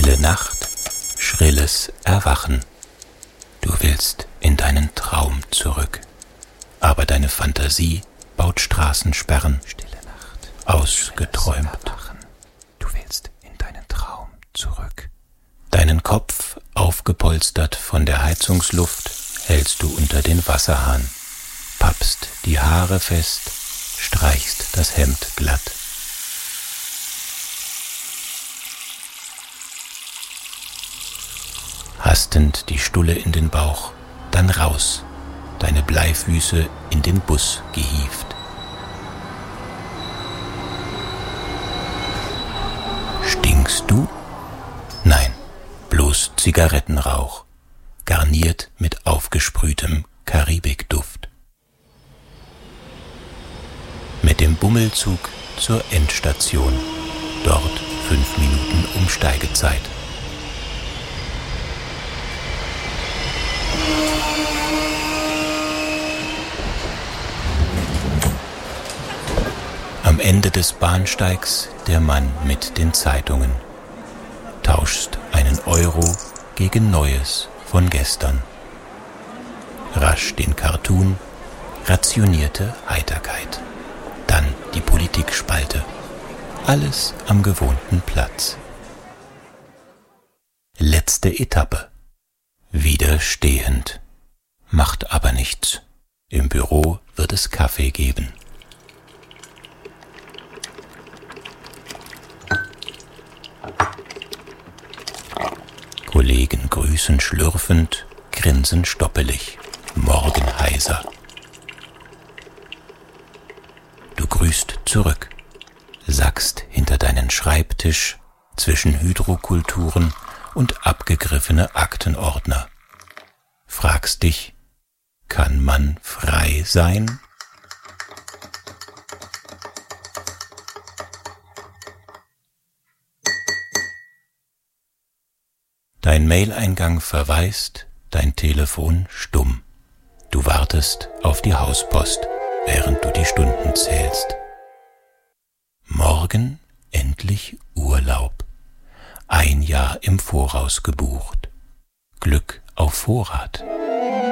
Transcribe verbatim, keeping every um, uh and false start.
Stille Nacht, schrilles Erwachen. Du willst in deinen Traum zurück, aber deine Fantasie baut Straßensperren. Stille Nacht, ausgeträumt. Du willst in deinen Traum zurück. Deinen Kopf, aufgepolstert von der Heizungsluft, hältst du unter den Wasserhahn, pappst die Haare fest, streichst das Hemd glatt. Hastend die Stulle in den Bauch, dann raus, deine Bleifüße in den Bus gehievt. Stinkst du? Nein, bloß Zigarettenrauch, garniert mit aufgesprühtem Karibikduft. Mit dem Bummelzug zur Endstation, dort fünf Minuten Umsteigezeit. Am Ende des Bahnsteigs der Mann mit den Zeitungen. Tauschst einen Euro gegen Neues von gestern. Rasch den Cartoon, rationierte Heiterkeit. Dann die Politikspalte. Alles am gewohnten Platz. Letzte Etappe. Wieder stehend. Macht aber nichts. Im Büro wird es Kaffee geben. Kollegen grüßen schlürfend, grinsen stoppelig, morgen heiser. Du grüßt zurück, sackst hinter deinen Schreibtisch zwischen Hydrokulturen und abgegriffene Aktenordner. Fragst dich, kann man frei sein? Dein Maileingang verwaist, dein Telefon stumm. Du wartest auf die Hauspost, während du die Stunden zählst. Morgen endlich Urlaub. Ein Jahr im Voraus gebucht. Glück auf Vorrat.